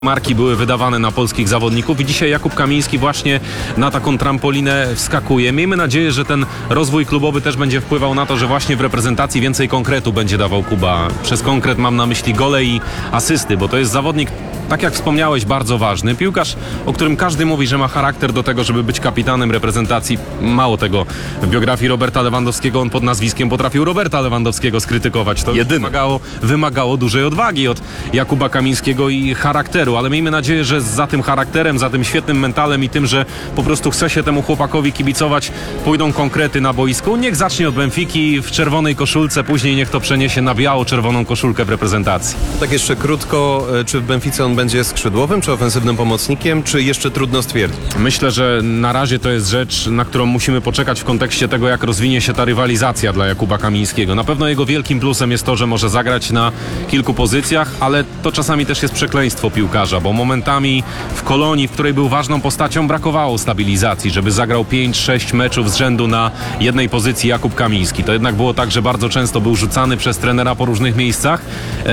Marki były wydawane na polskich zawodników i dzisiaj Jakub Kamiński właśnie na taką trampolinę wskakuje. Miejmy nadzieję, że ten rozwój klubowy też będzie wpływał na to, że właśnie w reprezentacji więcej konkretu będzie dawał Kuba. Przez konkret mam na myśli gole i asysty, bo to jest zawodnik, tak jak wspomniałeś, bardzo ważny. Piłkarz, o którym każdy mówi, że ma charakter do tego, żeby być kapitanem reprezentacji. Mało tego, w biografii Roberta Lewandowskiego on pod nazwiskiem potrafił Roberta Lewandowskiego skrytykować. To wymagało dużej odwagi od Jakuba Kamińskiego i charakteru, ale miejmy nadzieję, że za tym charakterem, za tym świetnym mentalem i tym, że po prostu chce się temu chłopakowi kibicować, pójdą konkrety na boisku. Niech zacznie od Benfiki w czerwonej koszulce, później niech to przeniesie na biało-czerwoną koszulkę w reprezentacji. Tak jeszcze krótko, czy w Benfice on będzie skrzydłowym, czy ofensywnym pomocnikiem, czy jeszcze trudno stwierdzić? Myślę, że na razie to jest rzecz, na którą musimy poczekać w kontekście tego, jak rozwinie się ta rywalizacja dla Jakuba Kamińskiego. Na pewno jego wielkim plusem jest to, że może zagrać na kilku pozycjach, ale to czasami też jest przekleństwo piłkarza, bo momentami w Kolonii, w której był ważną postacią, brakowało stabilizacji, żeby zagrał 5-6 meczów z rzędu na jednej pozycji Jakub Kamiński. To jednak było tak, że bardzo często był rzucany przez trenera po różnych miejscach.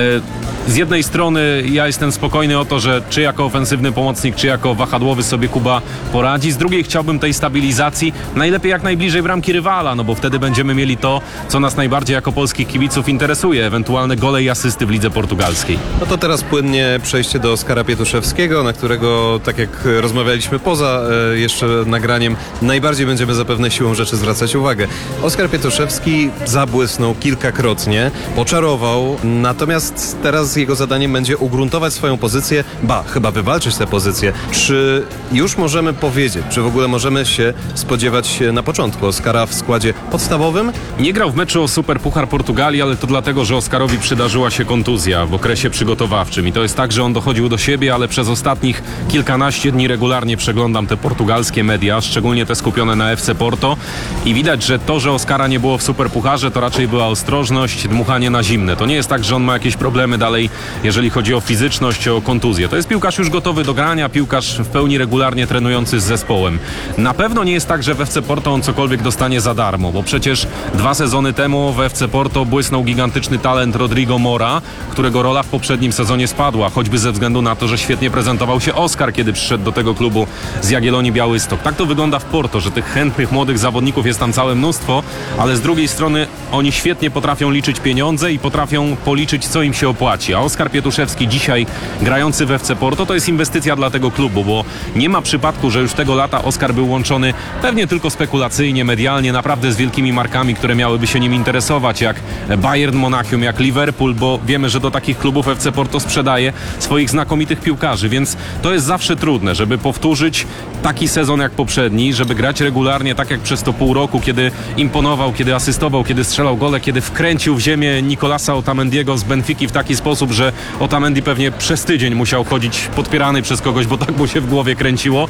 Z jednej strony ja jestem spokojny o to, że czy jako ofensywny pomocnik, czy jako wahadłowy sobie Kuba poradzi. Z drugiej chciałbym tej stabilizacji najlepiej jak najbliżej bramki rywala, no bo wtedy będziemy mieli to, co nas najbardziej jako polskich kibiców interesuje, ewentualne gole i asysty w lidze portugalskiej. No to teraz płynnie przejście do Oskara Pietuszewskiego, na którego, tak jak rozmawialiśmy poza jeszcze nagraniem, najbardziej będziemy zapewne siłą rzeczy zwracać uwagę. Oskar Pietuszewski zabłysnął kilkakrotnie, poczarował, natomiast teraz jego zadaniem będzie ugruntować swoją pozycję, chyba wywalczyć tę pozycję. Czy już możemy powiedzieć, czy w ogóle możemy się spodziewać na początku Oskara w składzie podstawowym? Nie grał w meczu o Superpuchar Portugalii, ale to dlatego, że Oskarowi przydarzyła się kontuzja w okresie przygotowawczym i to jest tak, że on dochodził do siebie, ale przez ostatnich kilkanaście dni regularnie przeglądam te portugalskie media, szczególnie te skupione na FC Porto i widać, że to, że Oskara nie było w Superpucharze, to raczej była ostrożność, dmuchanie na zimne. To nie jest tak, że on ma jakieś problemy dalej, jeżeli chodzi o fizyczność, o kontuzję. To jest piłkarz już gotowy do grania, piłkarz w pełni regularnie trenujący z zespołem. Na pewno nie jest tak, że w FC Porto on cokolwiek dostanie za darmo, bo przecież 2 sezony temu w FC Porto błysnął gigantyczny talent Rodrigo Mora, którego rola w poprzednim sezonie spadła, choćby ze względu na to, że świetnie prezentował się Oskar, kiedy przyszedł do tego klubu z Jagiellonii Białystok. Tak to wygląda w Porto, że tych chętnych młodych zawodników jest tam całe mnóstwo, ale z drugiej strony oni świetnie potrafią liczyć pieniądze i potrafią policzyć, co im się opłaci. A Oskar Pietuszewski dzisiaj grający w FC Porto to jest inwestycja dla tego klubu, bo nie ma przypadku, że już tego lata Oskar był łączony pewnie tylko spekulacyjnie, medialnie, naprawdę z wielkimi markami, które miałyby się nim interesować, jak Bayern Monachium, jak Liverpool, bo wiemy, że do takich klubów FC Porto sprzedaje swoich znakomitych piłkarzy, więc to jest zawsze trudne, żeby powtórzyć taki sezon jak poprzedni, żeby grać regularnie tak jak przez to pół roku, kiedy imponował, kiedy asystował, kiedy strzelał gole, kiedy wkręcił w ziemię Nicolasa Otamendiego z Benfiki w taki sposób, że Otamendi pewnie przez tydzień musiał chodzić podpierany przez kogoś, bo tak mu się w głowie kręciło,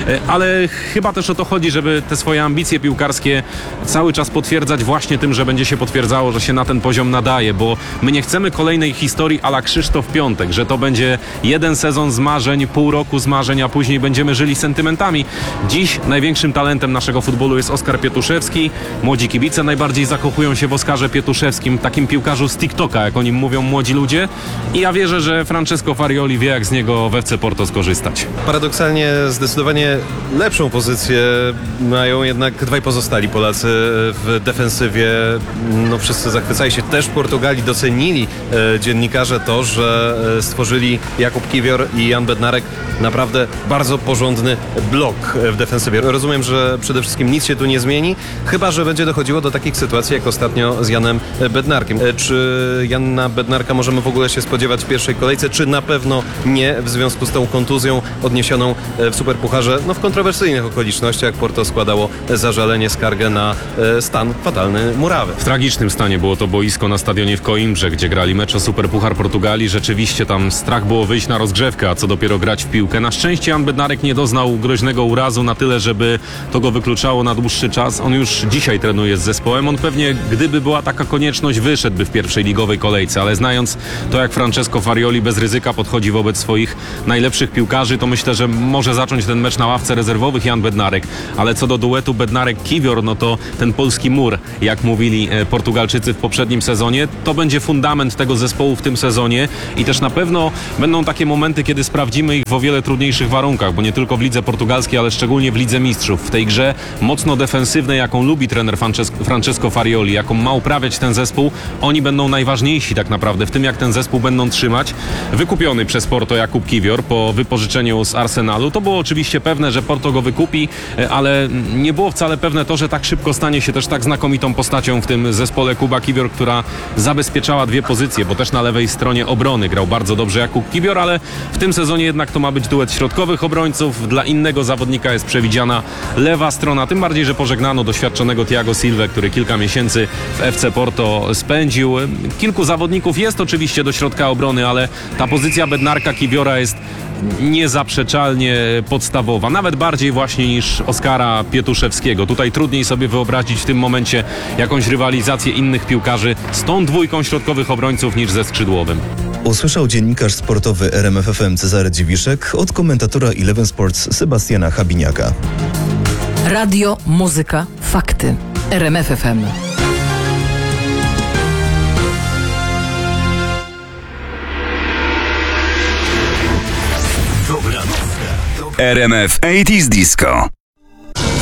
ale chyba też o to chodzi, żeby te swoje ambicje piłkarskie cały czas potwierdzać właśnie tym, że będzie się potwierdzało, że się na ten poziom nadaje, bo my nie chcemy kolejnej historii a la Krzysztof Piątek, że to będzie jeden sezon z marzeń, pół roku z marzeń, a później będziemy żyli sentymentami. Dziś największym talentem naszego futbolu jest Oskar Pietuszewski. Młodzi kibice najbardziej zakochują się w Oskarze Pietuszewskim, takim piłkarzu z TikToka, jak o nim mówią młodzi ludzie, i ja wierzę, że Francesco Farioli wie, jak z niego w FC Porto skorzystać. Paradoksalnie zdecydowanie lepszą pozycję mają jednak dwaj pozostali Polacy w defensywie. No wszyscy zachwycali się. Też w Portugalii docenili dziennikarze to, że stworzyli Jakub Kiwior i Jan Bednarek naprawdę bardzo porządny blok w defensywie. Rozumiem, że przede wszystkim nic się tu nie zmieni, chyba że będzie dochodziło do takich sytuacji jak ostatnio z Janem Bednarkiem. Czy Jana Bednarka możemy w ogóle się spodziewać w pierwszej kolejce, czy na pewno nie w związku z tą kontuzją odniesioną w Superpucharze, w kontrowersyjnych okolicznościach Porto składało zażalenie, skargę na stan fatalny murawy. W tragicznym stanie było to boisko na stadionie w Coimbrze, gdzie grali mecz o Superpuchar Portugalii. Rzeczywiście tam strach było wyjść na rozgrzewkę, a co dopiero grać w piłkę. Na szczęście Jan Bednarek nie doznał groźnego urazu na tyle, żeby to go wykluczało na dłuższy czas. On już dzisiaj trenuje z zespołem. On pewnie, gdyby była taka konieczność, wyszedłby w pierwszej ligowej kolejce, ale znając to, jak Francesco Farioli bez ryzyka podchodzi wobec swoich najlepszych piłkarzy, to myślę, że może zacząć ten mecz na ławce rezerwowych Jan Bednarek, ale co do duetu Bednarek-Kiwior, no to ten polski mur, jak mówili Portugalczycy w poprzednim sezonie, to będzie fundament tego zespołu w tym sezonie i też na pewno będą takie momenty, kiedy sprawdzimy ich w o wiele trudniejszych warunkach, bo nie tylko w lidze portugalskiej, ale szczególnie w Lidze Mistrzów. W tej grze mocno defensywnej, jaką lubi trener Francesco Farioli, jaką ma uprawiać ten zespół, oni będą najważniejsi tak naprawdę w tym, jak ten zespół będą trzymać. Wykupiony przez Porto Jakub Kiwior po wypożyczeniu z Arsenalu. To było oczywiście pewne, że Porto go wykupi, ale nie było wcale pewne to, że tak szybko stanie się też tak znakomitą postacią w tym zespole Kuba Kiwior, która zabezpieczała dwie pozycje, bo też na lewej stronie obrony grał bardzo dobrze Jakub Kiwior, ale w tym sezonie jednak to ma być duet środkowych obrońców. Dla innego zawodnika jest przewidziana lewa strona, tym bardziej, że pożegnano doświadczonego Thiago Silvę, który kilka miesięcy w FC Porto spędził. Kilku zawodników jest oczywiście do środka obrony, ale ta pozycja Bednarka Kiwiora jest niezaprzeczalnie podstawowa, nawet bardziej właśnie niż Oskara Pietuszewskiego. Tutaj trudniej sobie wyobrazić w tym momencie jakąś rywalizację innych piłkarzy z tą dwójką środkowych obrońców niż ze skrzydłowym. Usłyszał dziennikarz sportowy RMF FM Cezary Dziwiszek od komentatora Eleven Sports Sebastiana Habiniaka. Radio, muzyka, fakty. RMF FM. RMF 80's Disco.